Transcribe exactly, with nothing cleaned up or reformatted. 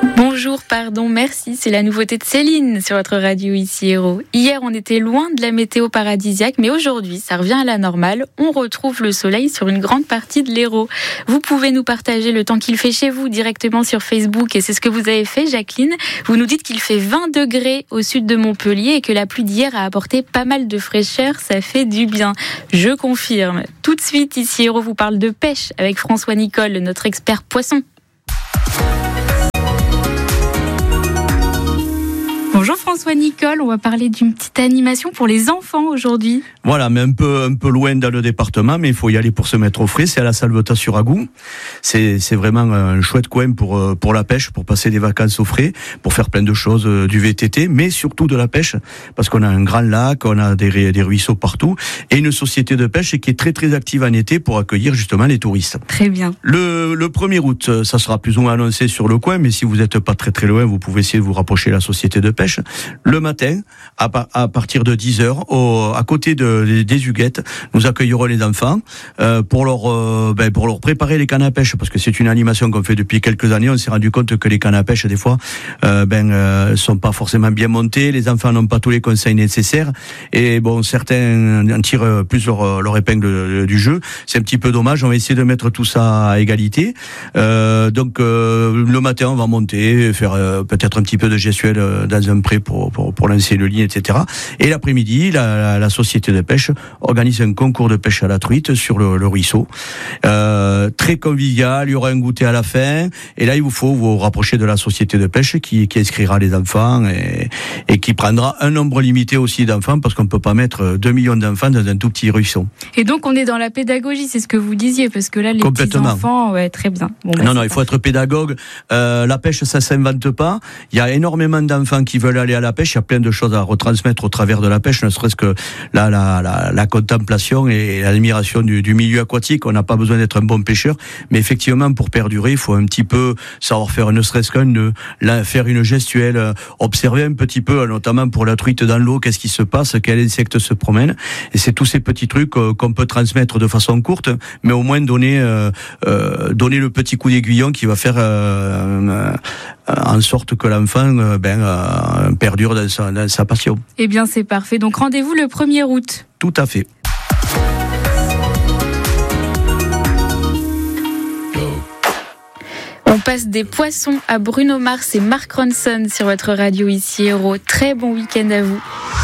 Bonjour, pardon, merci, c'est la nouveauté de Céline sur votre radio ici Héros. Hier, on était loin de la météo paradisiaque, mais aujourd'hui, ça revient à la normale. On retrouve le soleil sur une grande partie de l'Hérault. Vous pouvez nous partager le temps qu'il fait chez vous directement sur Facebook, et c'est ce que vous avez fait, Jacqueline. Vous nous dites qu'il fait vingt degrés au sud de Montpellier et que la pluie d'hier a apporté pas mal de fraîcheur, ça fait du bien. Je confirme. Tout de suite, ici Héros vous parle de pêche avec François Nicole, notre expert poisson. Bonjour François Nicole, on va parler d'une petite animation pour les enfants aujourd'hui. Voilà, mais un peu un peu loin dans le département, mais il faut y aller pour se mettre au frais. C'est à la Salvetat sur Agou. C'est c'est vraiment un chouette coin pour pour la pêche, pour passer des vacances au frais, pour faire plein de choses, du V T T, mais surtout de la pêche, parce qu'on a un grand lac, on a des des ruisseaux partout, et une société de pêche qui est très très active en été pour accueillir justement les touristes. Très bien. Le le premier août, ça sera plus ou moins annoncé sur le coin, mais si vous n'êtes pas très très loin, vous pouvez essayer de vous rapprocher de la société de pêche. Le matin, à, à partir de dix heures, au, à côté de, des Huguettes, nous accueillerons les enfants euh, pour leur euh, ben, pour leur préparer les cannes à pêche, parce que c'est une animation qu'on fait depuis quelques années. On s'est rendu compte que les cannes à pêche, des fois, euh, ben euh, sont pas forcément bien montées. Les enfants n'ont pas tous les conseils nécessaires, et bon, certains en tirent plus leur, leur épingle du jeu. C'est un petit peu dommage. On va essayer de mettre tout ça à égalité. Euh, donc euh, le matin, on va monter, faire euh, peut-être un petit peu de gestuelle euh, dans un pré pour, pour, pour lancer le ligne, et cetera. Et l'après-midi, la, la, la société de pêche organise un concours de pêche à la truite sur le, le ruisseau. Euh, très convivial, il y aura un goûter à la fin. Et là, il vous faut vous rapprocher de la société de pêche qui, qui inscrira les enfants et, et qui prendra un nombre limité aussi d'enfants, parce qu'on ne peut pas mettre deux millions d'enfants dans un tout petit ruisseau. Et donc, on est dans la pédagogie, c'est ce que vous disiez, parce que là, les petits enfants, ouais, très bien. Bon, bah, non, non, il faut être pédagogue. Euh, la pêche, ça s'invente pas. Il y a énormément d'enfants qui veulent aller à la pêche. Il y a plein de choses à retransmettre au travers de la pêche, ne serait-ce que la, la, la, la contemplation et l'admiration du, du milieu aquatique. On n'a pas besoin d'être un bon pêcheur, mais effectivement, pour perdurer, il faut un petit peu savoir faire, ne serait-ce qu'un nœud, faire une gestuelle, observer un petit peu, notamment pour la truite dans l'eau, qu'est-ce qui se passe, quel insecte se promène. Et c'est tous ces petits trucs qu'on peut transmettre de façon courte, mais au moins donner, euh, euh, donner le petit coup d'aiguillon qui va faire euh, euh, en sorte que l'enfant euh, ben, euh, perdure dans sa, dans sa passion. Eh bien, c'est parfait. Donc, rendez-vous le premier août. Tout à fait. On passe des poissons à Bruno Mars et Mark Ronson sur votre radio ici Héros. Très bon week-end à vous.